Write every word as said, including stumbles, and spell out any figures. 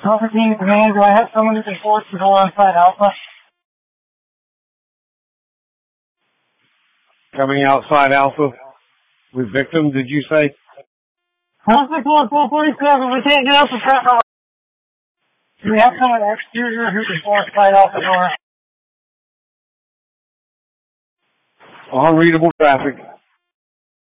Alpha Team Command, do I have someone who can force the door outside Alpha? Coming outside Alpha with victim, did you say? Alpha four four forty-seven, we can't get out the front. Do we have someone exterior who can force fight out the door? Unreadable traffic.